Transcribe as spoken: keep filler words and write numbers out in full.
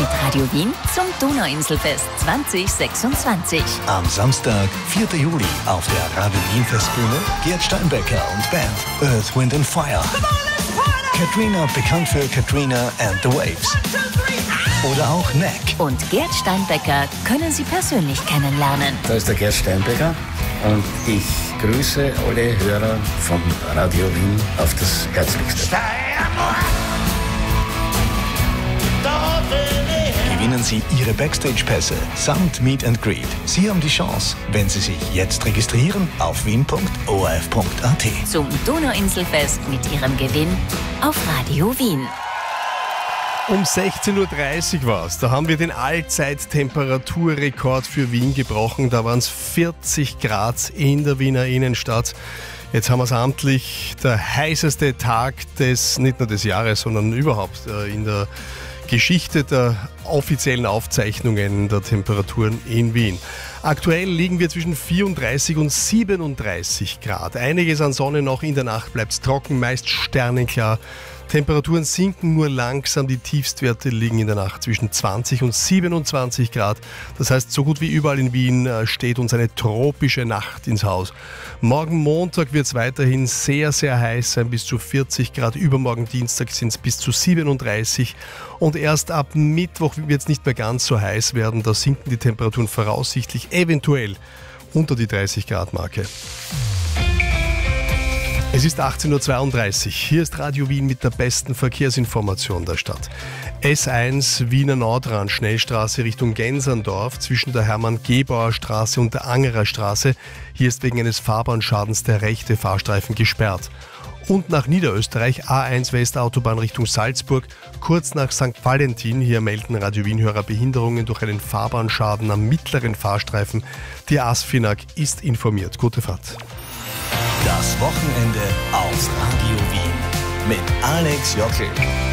mit Radio Wien zum Donauinselfest zwanzig sechsundzwanzig. Am Samstag, vierten Juli, auf der Radio Wien Festbühne Gerd Steinbecker und Band Earth, Wind and Fire. Katrina, bekannt für Katrina and the Waves. Oder auch Neck. Und Gerd Steinbecker können Sie persönlich kennenlernen. Da ist der Gerd Steinbecker und ich grüße alle Hörer von Radio Wien auf das Herzlichste. Gewinnen Sie Ihre Backstage-Pässe samt Meet and Greet. Sie haben die Chance, wenn Sie sich jetzt registrieren auf wien punkt o r f punkt a t. Zum Donauinselfest mit Ihrem Gewinn auf Radio Wien. Um sechzehn Uhr dreißig war es. Da haben wir den Allzeittemperaturrekord für Wien gebrochen. Da waren es vierzig Grad in der Wiener Innenstadt. Jetzt haben wir es amtlich, der heißeste Tag des, nicht nur des Jahres, sondern überhaupt in der Geschichte der offiziellen Aufzeichnungen der Temperaturen in Wien. Aktuell liegen wir zwischen vierunddreißig und siebenunddreißig Grad. Einiges an Sonne noch, in der Nacht bleibt es trocken, meist sternenklar. Temperaturen sinken nur langsam, die Tiefstwerte liegen in der Nacht zwischen zwanzig und siebenundzwanzig Grad. Das heißt, so gut wie überall in Wien steht uns eine tropische Nacht ins Haus. Morgen Montag wird es weiterhin sehr, sehr heiß sein, bis zu vierzig Grad. Übermorgen Dienstag sind es bis zu siebenunddreißig. Und erst ab Mittwoch wird es nicht mehr ganz so heiß werden. Da sinken die Temperaturen voraussichtlich eventuell unter die dreißig Grad Marke. Es ist achtzehn Uhr zweiunddreißig. Hier ist Radio Wien mit der besten Verkehrsinformation der Stadt. S eins Wiener Nordrand, Schnellstraße Richtung Genserndorf zwischen der Hermann-Gebauer Straße und der Angerer Straße. Hier ist wegen eines Fahrbahnschadens der rechte Fahrstreifen gesperrt. Und nach Niederösterreich A eins Westautobahn Richtung Salzburg, kurz nach Sankt Valentin. Hier melden Radio Wien-Hörer Behinderungen durch einen Fahrbahnschaden am mittleren Fahrstreifen. Die ASFINAG ist informiert. Gute Fahrt. Das Wochenende auf Radio Wien mit Alex Jockel.